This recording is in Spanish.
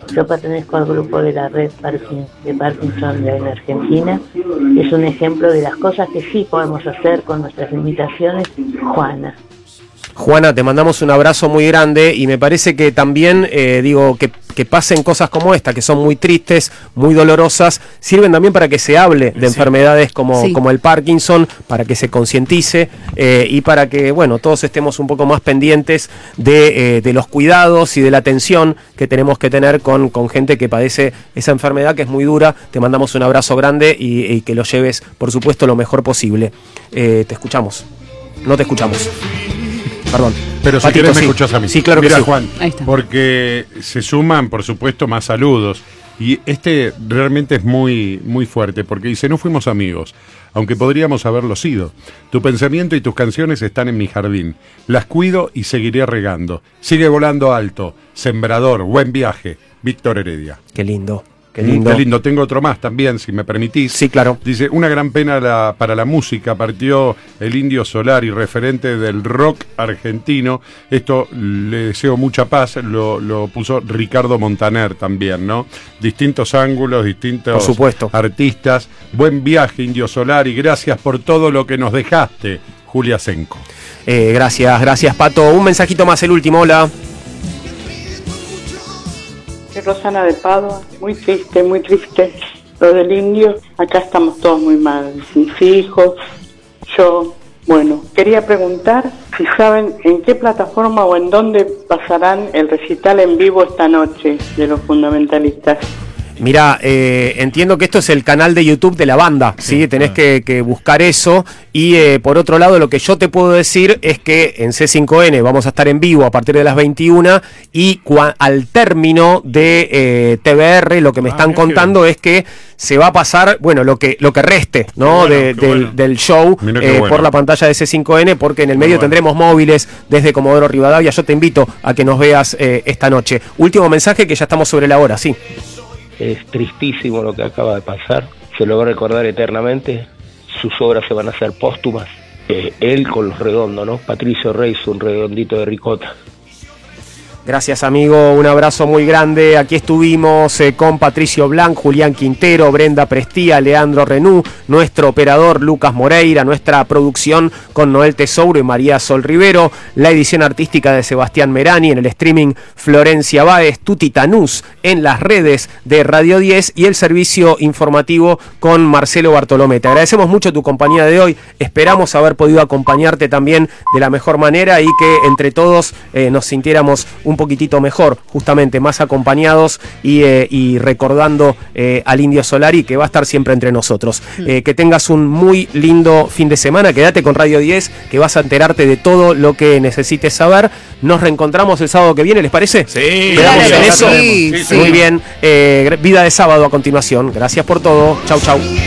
Yo pertenezco al grupo de la red de Parkinson en Argentina. Es un ejemplo de las cosas que sí podemos hacer con nuestras limitaciones, Juana. Juana, te mandamos un abrazo muy grande y me parece que también, que pasen cosas como esta, que son muy tristes, muy dolorosas, sirven también para que se hable de enfermedades como el Parkinson, para que se concientice y para que, bueno, todos estemos un poco más pendientes de los cuidados y de la atención que tenemos que tener con gente que padece esa enfermedad que es muy dura. Te mandamos un abrazo grande y que lo lleves, por supuesto, lo mejor posible. Te escuchamos. No te escuchamos. Perdón. Pero si querés me escuchás a mí. Sí, claro que Mira, sí. Juan, porque se suman, por supuesto, más saludos. Y realmente es muy, muy fuerte, porque dice, no fuimos amigos, aunque podríamos haberlo sido. Tu pensamiento y tus canciones están en mi jardín. Las cuido y seguiré regando. Sigue volando alto. Sembrador, buen viaje. Víctor Heredia. Qué lindo. Qué lindo. Tengo otro más también, si me permitís. Sí, claro. Dice, una gran pena para la música. Partió el Indio Solari, referente del rock argentino. Esto le deseo mucha paz. Lo puso Ricardo Montaner también, ¿no? Distintos ángulos, distintos por supuesto. Artistas. Buen viaje, Indio Solari. Gracias por todo lo que nos dejaste, Julia Senco. Gracias, Pato. Un mensajito más, el último. Hola. Rosana de Padua, muy triste lo del indio. Acá estamos todos muy mal, mis hijos, yo. Bueno, quería preguntar si saben en qué plataforma o en dónde pasarán el recital en vivo esta noche de los fundamentalistas. Mirá, entiendo que esto es el canal de YouTube de la banda, ¿sí? Tenés que buscar eso. Y por otro lado, lo que yo te puedo decir es que en C5N vamos a estar en vivo a partir de las 21 y al término de TBR, lo que me están contando es que se va a pasar, bueno, lo que reste, ¿no? Del show por la pantalla de C5N, porque en el medio tendremos móviles desde Comodoro Rivadavia. Yo te invito a que nos veas esta noche. Último mensaje, que ya estamos sobre la hora, sí. Es tristísimo lo que acaba de pasar, se lo va a recordar eternamente, sus obras se van a hacer póstumas, él con los redondos, ¿no? Patricio Reyes, un redondito de ricota. Gracias, amigo, un abrazo muy grande. Aquí estuvimos con Patricio Blanc, Julián Quintero, Brenda Prestía, Leandro Renú, nuestro operador Lucas Moreira, nuestra producción con Noel Tesouro y María Sol Rivero, la edición artística de Sebastián Merani, en el streaming Florencia Báez, Tuti Tanús en las redes de Radio 10 y el servicio informativo con Marcelo Bartolomé. Te agradecemos mucho tu compañía de hoy, esperamos haber podido acompañarte también de la mejor manera y que entre todos nos sintiéramos un poquitito mejor, justamente más acompañados y recordando al Indio Solari, que va a estar siempre entre nosotros. Que tengas un muy lindo fin de semana, quédate con Radio 10, que vas a enterarte de todo lo que necesites saber. Nos reencontramos el sábado que viene, ¿les parece? Sí, ¿quedamos en eso? Sí. Muy bien, Vida de Sábado a continuación. Gracias por todo, chau.